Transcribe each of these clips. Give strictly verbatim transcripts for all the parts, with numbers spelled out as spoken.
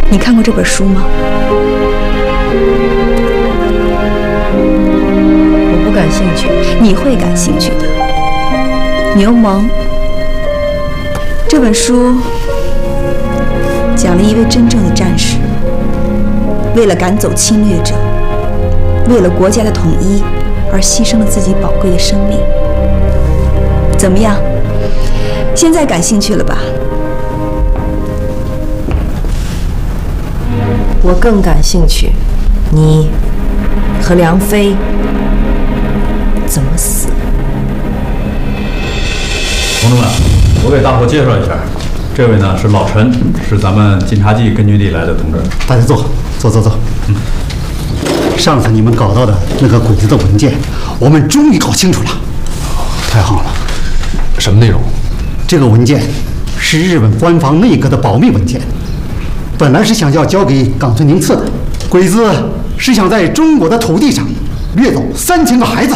你看过这本书吗？ 我不感兴趣。 你会感兴趣的。牛虻这本书讲了一位真正的战士，为了赶走侵略者，为了国家的统一而牺牲了自己宝贵的生命。怎么样？现在感兴趣了吧？ 我更感兴趣，你和梁飞怎么死？ 同志们，我给大伙介绍一下，这位呢是老陈，是咱们晋察冀根据地来的同志。 大家坐，坐坐坐。嗯，上次你们搞到的那个鬼子的文件，我们终于搞清楚了。太好了。 什么内容？ 这个文件是日本官方内阁的保密文件，本来是想要交给冈村宁次的。鬼子是想在中国的土地上掠走三千个孩子。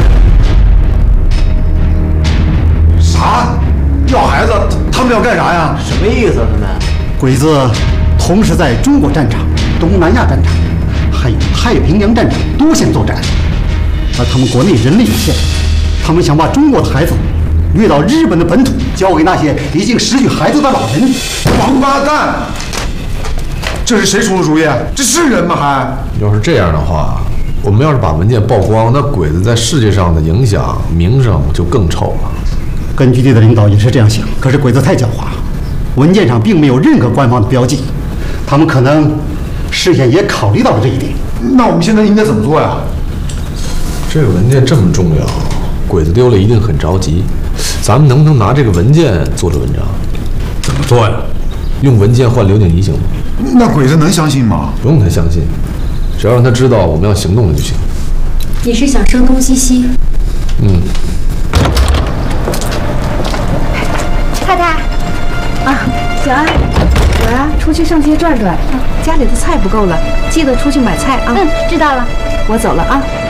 啥？要孩子？他们要干啥呀？ 什么意思？他们？ 鬼子同时在中国战场、东南亚战场，还有太平洋战场多线作战。而他们国内人力有限，他们想把中国的孩子掠到日本的本土，交给那些已经失去孩子的老人。 王八蛋！这是谁出的主意？这是人吗？还要是这样的话，我们要是把文件曝光，那鬼子在世界上的影响、名声就更臭了。 根据地的领导也是这样想，可是鬼子太狡猾，文件上并没有任何官方的标记，他们可能事先也考虑到了这一点。 那我们现在应该怎么做呀？ 这个文件这么重要，鬼子丢了一定很着急。咱们能不能拿这个文件做这文章？ 怎么做呀？ 用文件换刘景怡行吗？ 那鬼子能相信吗？ 不用他相信，只要让他知道我们要行动了就行。 你是想声东击西？ 嗯。 太太， 啊，小安，我呀出去上街转转，家里的菜不够了，记得出去买菜啊。 嗯，知道了。 我走了啊。